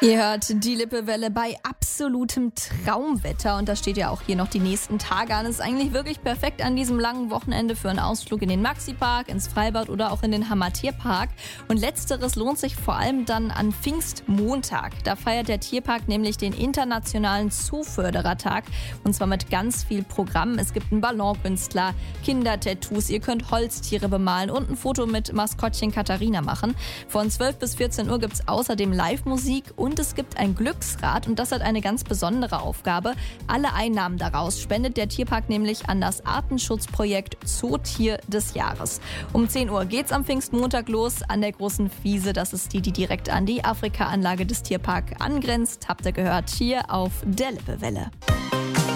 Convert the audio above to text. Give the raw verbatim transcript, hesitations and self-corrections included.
Ihr hört die Lippewelle bei absolutem Traumwetter und da steht ja auch hier noch die nächsten Tage an. Es ist eigentlich wirklich perfekt an diesem langen Wochenende für einen Ausflug in den Maxi-Park, ins Freibad oder auch in den Hammer-Tierpark. Und letzteres lohnt sich vor allem dann an Pfingstmontag. Da feiert der Tierpark nämlich den internationalen Zooförderertag und zwar mit ganz viel Programm. Es gibt einen Ballonkünstler, Kindertattoos, ihr könnt Holztiere bemalen und ein Foto mit Maskottchen Katharina machen. Von zwölf bis vierzehn Uhr gibt es außerdem Live-Musik und es gibt ein Glücksrad und das hat eine ganz besondere Aufgabe. Alle Einnahmen daraus spendet der Tierpark nämlich an das Artenschutzprojekt Zootier des Jahres. Um zehn Uhr geht's am Pfingstmontag los an der Großen Wiese. Das ist die, die direkt an die Afrika-Anlage des Tierparks angrenzt. Habt ihr gehört hier auf der Lippewelle.